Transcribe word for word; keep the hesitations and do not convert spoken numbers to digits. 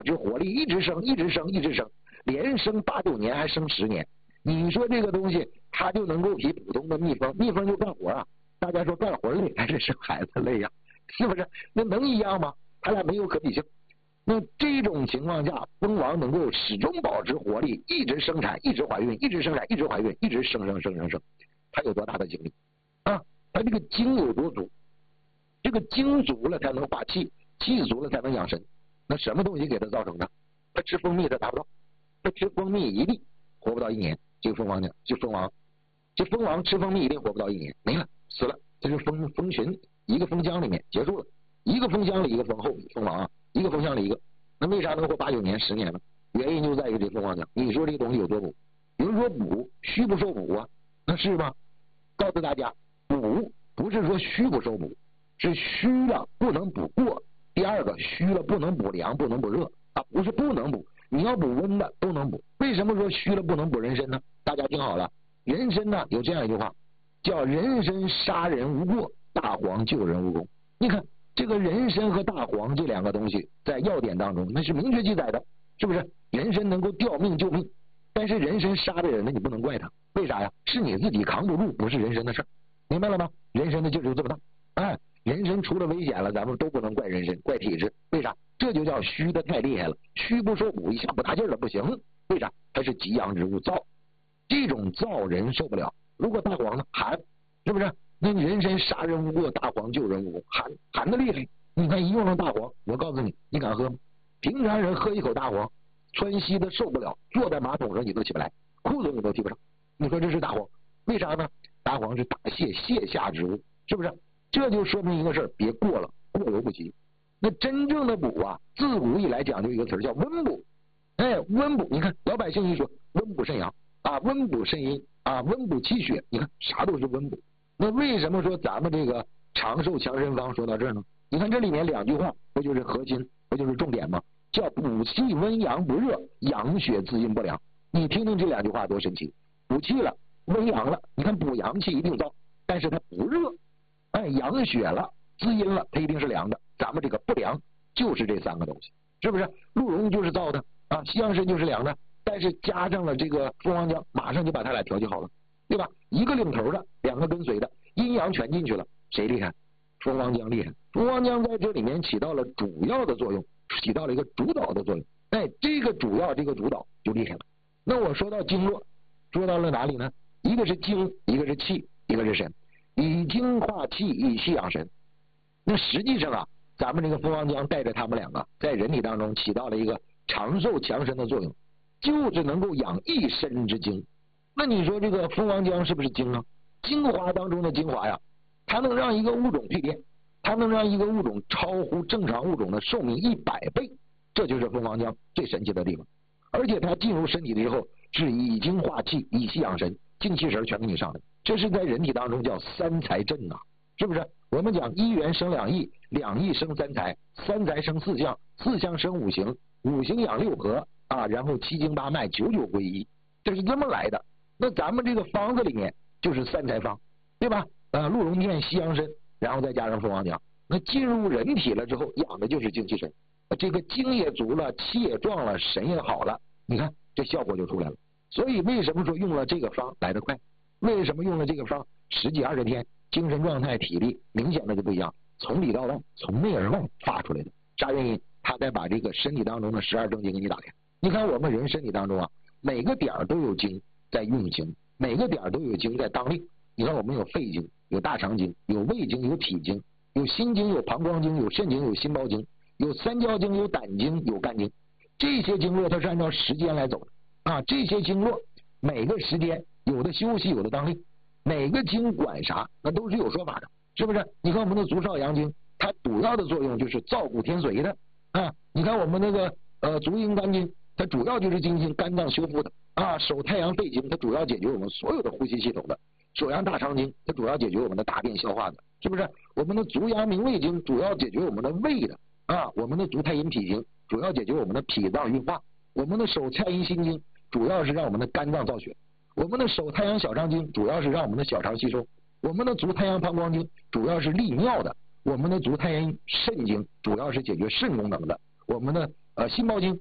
这活力一直升，一直升，一直升，连升八九年，还升十年。你说这个东西，它就能够比普通的蜜蜂，蜜蜂就干活啊。大家说干活累还是生孩子累呀、啊？是不是？那能一样吗？它俩没有可比性。那这种情况下，蜂王能够始终保持活力，一直生产，一直怀孕，一直生产，一直怀孕，一直生生生生生，它有多大的精力啊？它这个精有多足？这个精足了才能化气，气足了才能养神。那什么东西给它造成的？它吃蜂蜜它达不到，它吃蜂蜜一粒活不到一年。这个蜂王呢，就蜂王，这蜂王吃蜂蜜一定活不到一年，没了，死了。这是蜂蜂群一个蜂箱里面结束了，一个蜂箱里一个蜂后蜂王啊，一个蜂箱里一个。那为啥能活八九年、十年呢？原因就在于这蜂王浆。你说这个东西有多补？有人说补虚不受补啊，那是吗？告诉大家，补不是说虚不受补，是虚了不能补过。第二个，虚了不能补凉，不能补热啊，不是不能补，你要补温的都能补。为什么说虚了不能补人参呢？大家听好了，人参呢有这样一句话，叫人参杀人无过，大黄救人无功。你看这个人参和大黄这两个东西在药典当中那是明确记载的，是不是？人参能够吊命救命，但是人参杀的人呢，你不能怪他，为啥呀？是你自己扛不住，不是人参的事儿，明白了吗？人参的劲儿就这么大，哎，人参出了危险了，咱们都不能怪人参，怪体质，为啥？这就叫虚的太厉害了，虚不受补，一下不大劲儿了，不行，为啥？它是极阳之物，燥，这种燥人受不了。如果大黄呢，寒，是不是？那你人参杀人无过，大黄救人无功，寒寒的厉害。你看一用上大黄，我告诉你，你敢喝吗？平常人喝一口大黄，川西的受不了，坐在马桶上你都起不来，裤子你都提不上。你说这是大黄，为啥呢？大黄是大泻泻下之物，是不是？这就说明一个事儿，别过了，过犹不及。那真正的补啊，自古以来讲究一个词儿叫温补。哎，温补，你看老百姓一说温补肾阳啊，温补肾阴啊，温补气血，你看啥都是温补。那为什么说咱们这个长寿强身方说到这儿呢？你看这里面两句话，不就是核心，不就是重点吗？叫补气温阳不热，养血滋阴不凉。你听听这两句话多神奇！补气了，温阳了，你看补阳气一定燥，但是它不热，哎，养血了，滋阴了，它一定是凉的。咱们这个不凉就是这三个东西，是不是？鹿茸就是燥的啊，西洋参就是凉的，但是加上了这个蜂王浆，马上就把它俩调节好了。对吧？一个领头的，两个跟随的，阴阳全进去了，谁厉害？蜂王浆厉害。蜂王浆在这里面起到了主要的作用，起到了一个主导的作用。哎，这个主要，这个主导就厉害了。那我说到经络，说到了哪里呢？一个是精，一个是气，一个是神，以精化气，以气养神。那实际上啊，咱们这个蜂王浆带着他们两个，在人体当中起到了一个长寿强身的作用，就是能够养一身之精。那你说这个蜂王浆是不是精啊？精华当中的精华呀，它能让一个物种蜕变，它能让一个物种超乎正常物种的寿命一百倍，这就是蜂王浆最神奇的地方。而且它进入身体之后，是以精化气，以气养神，精气神全给你上来。这是在人体当中叫三才阵呐、啊，是不是？我们讲一元生两仪，两仪生三才，三才生四象，四象生五行，五行养六合啊，然后七经八脉，九九归一，这是这么来的。那咱们这个方子里面就是三才方，对吧？呃，鹿茸片、西洋参，然后再加上蜂王浆。那进入人体了之后，养的就是精气神，这个精也足了，气也壮了，神也好了。你看这效果就出来了。所以为什么说用了这个方来得快？为什么用了这个方十几二十天，精神状态、体力明显的就不一样，从里到外，从内而外发出来的。啥原因？他在把这个身体当中的十二正经给你打开。你看我们人身体当中啊，每个点都有精在运行，每个点都有精在当令。你看我们有肺经，有大肠经，有胃经，有体经，有心经，有膀胱经，有肾经，有心包经，有三焦经，有胆经，有肝经。这些经络它是按照时间来走的啊，这些经络每个时间有的休息，有的当令，每个经管啥那都是有说法的，是不是？你看我们的足少阳经，它主要的作用就是燥骨添髓的啊。你看我们那个呃足阴肝经，它主要就是进行肝脏修复的啊。手太阳肺经，它主要解决我们所有的呼吸系统的。手阳大肠经，它主要解决我们的大便消化的，是不是？我们的足阳明胃经主要解决我们的胃的啊。我们的足太阴脾经主要解决我们的脾脏运化。我们的手太阴心经主要是让我们的肝脏造血。我们的手太阳小肠经主要是让我们的小肠吸收。我们的足太阳膀胱经主要是利尿的。我们的足太阳肾经主要是解决肾功能的。我们的呃，新毛巾